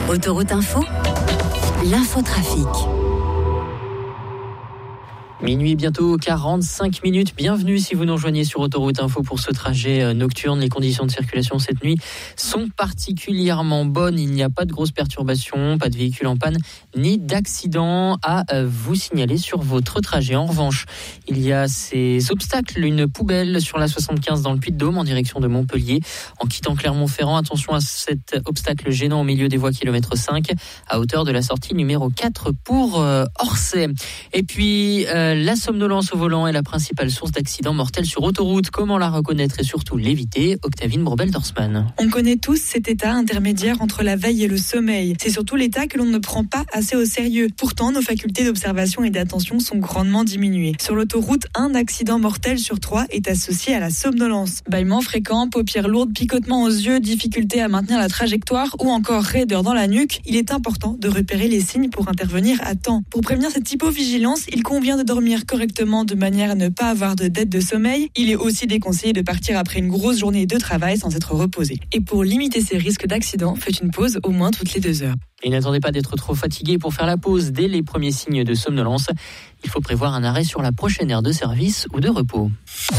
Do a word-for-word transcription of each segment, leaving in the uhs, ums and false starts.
Autoroute Info, l'infotrafic. Minuit, bientôt quarante-cinq minutes. Bienvenue si vous nous rejoignez sur Autoroute Info pour ce trajet nocturne. Les conditions de circulation cette nuit sont particulièrement bonnes. Il n'y a pas de grosses perturbations, pas de véhicules en panne, ni d'accidents à vous signaler sur votre trajet. En revanche, il y a ces obstacles. Une poubelle sur la soixante-quinze dans le Puy-de-Dôme en direction de Montpellier. En quittant Clermont-Ferrand, attention à cet obstacle gênant au milieu des voies kilomètre cinq à hauteur de la sortie numéro quatre pour euh, Orsay. Et puis... Euh, La somnolence au volant est la principale source d'accidents mortels sur autoroute. Comment la reconnaître et surtout l'éviter? Octavine Brourbel-Dorsman. On connaît tous cet état intermédiaire entre la veille et le sommeil. C'est surtout l'état que l'on ne prend pas assez au sérieux. Pourtant, nos facultés d'observation et d'attention sont grandement diminuées. Sur l'autoroute, un accident mortel sur trois est associé à la somnolence. Bâillements fréquents, paupières lourdes, picotements aux yeux, difficulté à maintenir la trajectoire ou encore raideur dans la nuque. Il est important de repérer les signes pour intervenir à temps. Pour prévenir cette hypovigilance, il convient de dormir correctement de manière à ne pas avoir de dette de sommeil. Il est aussi déconseillé de partir après une grosse journée de travail sans être reposé. Et pour limiter ces risques d'accident, faites une pause au moins toutes les deux heures. Et n'attendez pas d'être trop fatigué pour faire la pause dès les premiers signes de somnolence. Il faut prévoir un arrêt sur la prochaine aire de service ou de repos.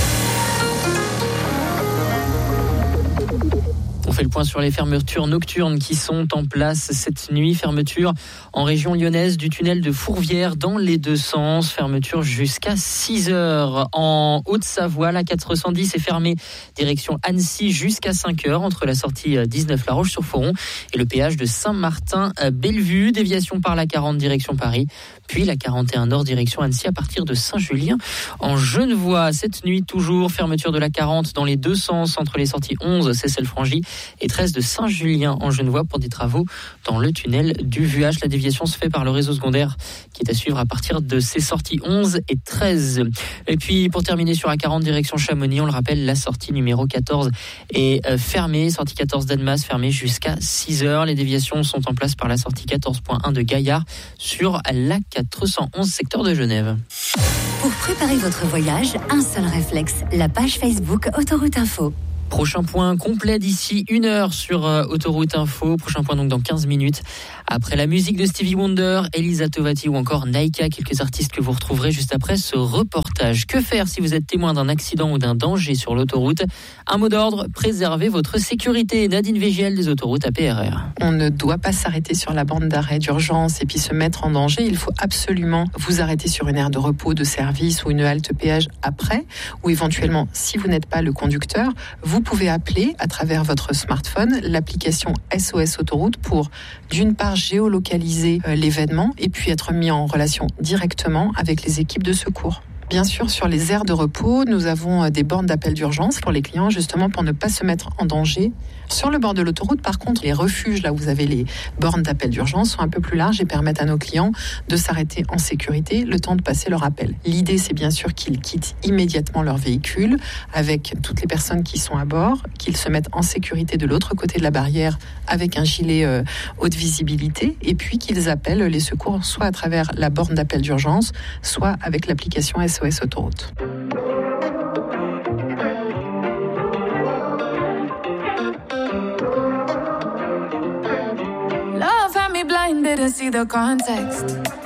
On fait le point sur les fermetures nocturnes qui sont en place cette nuit. Fermeture en région lyonnaise du tunnel de Fourvière dans les deux sens. Fermeture jusqu'à six heures. En Haute-Savoie, la quatre cent dix est fermée direction Annecy jusqu'à cinq heures entre la sortie dix-neuf La Roche-sur-Foron et le péage de Saint-Martin-Bellevue. Déviation par la quarante direction Paris, puis la quarante et un Nord direction Annecy à partir de Saint-Julien en Genevois. Cette nuit, toujours fermeture de la quarante dans les deux sens entre les sorties onze Seyssel-Frangy et treize de Saint-Julien en Genevois pour des travaux dans le tunnel du Vuache. La déviation se fait par le réseau secondaire qui est à suivre à partir de ces sorties onze et treize. Et puis pour terminer sur la quarante direction Chamonix, on le rappelle, la sortie numéro quatorze est fermée, sortie quatorze d'Annemasse fermée jusqu'à six heures. Les déviations sont en place par la sortie quatorze point un de Gaillard sur la quatre cent onze secteur de Genève. Pour préparer votre voyage, un seul réflexe, la page Facebook Autoroute Info. Prochain point complet d'ici une heure sur euh, Autoroute Info. Prochain point donc dans quinze minutes. Après la musique de Stevie Wonder, Elisa Tovati ou encore Naika, quelques artistes que vous retrouverez juste après ce reportage. Que faire si vous êtes témoin d'un accident ou d'un danger sur l'autoroute? Un mot d'ordre, préservez votre sécurité. Nadine Végiel des autoroutes A P R R. On ne doit pas s'arrêter sur la bande d'arrêt d'urgence et puis se mettre en danger. Il faut absolument vous arrêter sur une aire de repos, de service ou une halte péage après. Ou éventuellement, si vous n'êtes pas le conducteur, vous Vous pouvez appeler à travers votre smartphone l'application S O S Autoroute pour, d'une part, géolocaliser euh, l'événement et puis être mis en relation directement avec les équipes de secours. Bien sûr, sur les aires de repos, nous avons des bornes d'appel d'urgence pour les clients, justement pour ne pas se mettre en danger. Sur le bord de l'autoroute, par contre, les refuges, là où vous avez les bornes d'appel d'urgence, sont un peu plus larges et permettent à nos clients de s'arrêter en sécurité le temps de passer leur appel. L'idée, c'est bien sûr qu'ils quittent immédiatement leur véhicule avec toutes les personnes qui sont à bord, qu'ils se mettent en sécurité de l'autre côté de la barrière avec un gilet euh, haute visibilité et puis qu'ils appellent les secours soit à travers la borne d'appel d'urgence, soit avec l'application S O S Autoroute. Love had me blind, didn't see the context.